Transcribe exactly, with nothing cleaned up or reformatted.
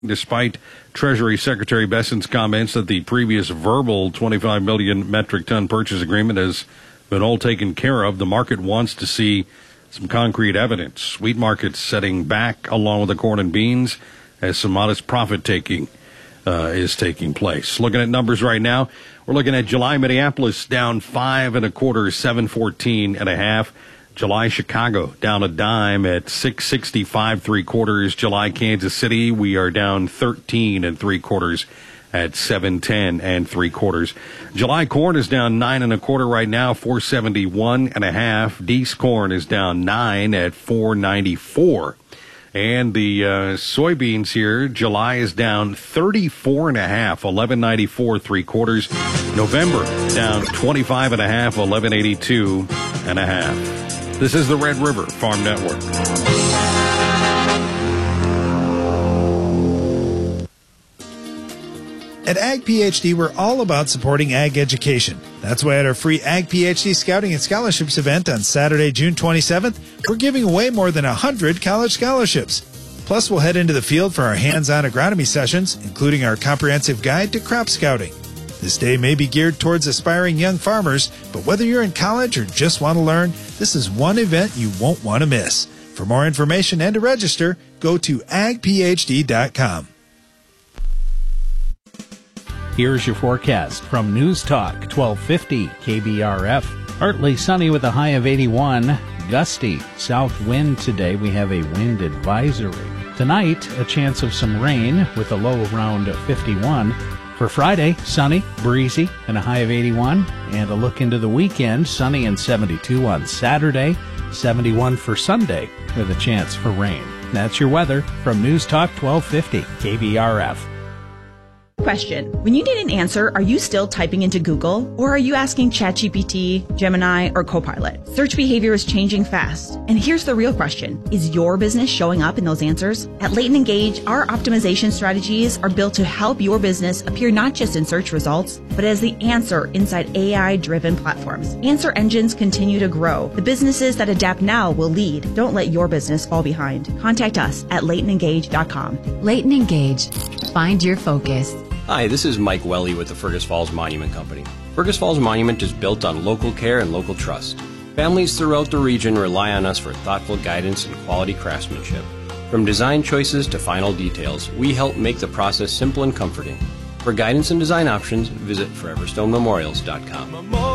Despite Treasury Secretary Bessent's comments that the previous verbal twenty-five million metric ton purchase agreement has been all taken care of, the market wants to see some concrete evidence. Wheat markets setting back along with the corn and beans as some modest profit taking uh, is taking place. Looking at numbers right now, we're looking at July Minneapolis down five and a quarter, seven fourteen and a half. July Chicago down a dime at six sixty-five three quarters. July Kansas City, we are down thirteen and three quarters at seven ten and three quarters. July corn is down nine and a quarter right now, four seventy-one and a half. Deese corn is down nine at four ninety-four. And the uh, soybeans here, July is down thirty-four and a half, eleven ninety-four three quarters. November down twenty-five and a half, eleven eighty-two and a half. This is the Red River Farm Network. At Ag PhD, we're all about supporting ag education. That's why at our free Ag PhD Scouting and Scholarships event on Saturday, June twenty-seventh, we're giving away more than one hundred college scholarships. Plus, we'll head into the field for our hands-on agronomy sessions, including our comprehensive guide to crop scouting. This day may be geared towards aspiring young farmers, but whether you're in college or just want to learn, this is one event you won't want to miss. For more information and to register, go to ag p h d dot com. Here's your forecast from News Talk twelve fifty K B R F. Partly sunny with a high of eighty-one. Gusty south wind today. We have a wind advisory. Tonight, a chance of some rain with a low around fifty-one. For Friday, sunny, breezy, and a high of eighty-one. And a look into the weekend, sunny and seventy-two on Saturday, seventy-one for Sunday, with a chance for rain. That's your weather from News Talk twelve fifty K B R F. Question. When you need an answer, are you still typing into Google? Or are you asking ChatGPT, Gemini, or Copilot? Search behavior is changing fast. And here's the real question. Is your business showing up in those answers? At Leighton Engage, our optimization strategies are built to help your business appear not just in search results, but as the answer inside A I-driven platforms. Answer engines continue to grow. The businesses that adapt now will lead. Don't let your business fall behind. Contact us at leighton engage dot com. Leighton Engage. Find your focus. Hi, this is Mike Welly with the Fergus Falls Monument Company. Fergus Falls Monument is built on local care and local trust. Families throughout the region rely on us for thoughtful guidance and quality craftsmanship. From design choices to final details, we help make the process simple and comforting. For guidance and design options, visit forever stone memorials dot com.